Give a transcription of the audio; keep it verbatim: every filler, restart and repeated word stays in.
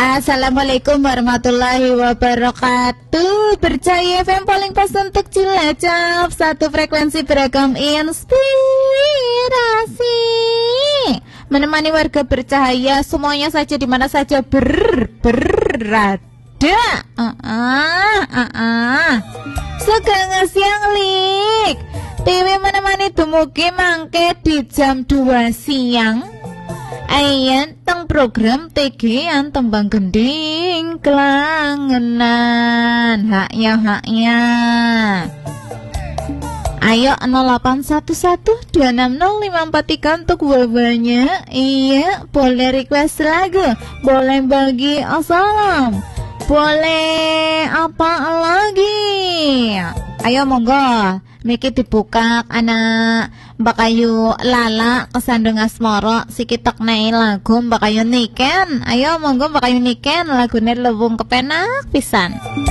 Assalamualaikum warahmatullahi wabarakatuh. Percaya F M paling pas untuk Cilacap. Satu frekuensi beragam inspirasi, menemani warga bercahaya semuanya saja di mana saja ber berada. Ah ah ah ah. Segang siang lik. T V menemani dumugi mangke di jam dua siang. Ayan teng program T G an tembang gending kelangenan. Haknya haknya. Ayo nol delapan satu satu dua enam nol lima empat tiga untuk wabahnya. Iya, boleh request lagu, boleh bagi salam, boleh apa lagi. Ayo monggo. Miki dibuka anak Mbak Ayu Lala kesandung asmoro sikitok nai lagu Mbak Ayu Niken. Ayo monggo Mbak Ayu Niken lagune lewung kepenak pisan.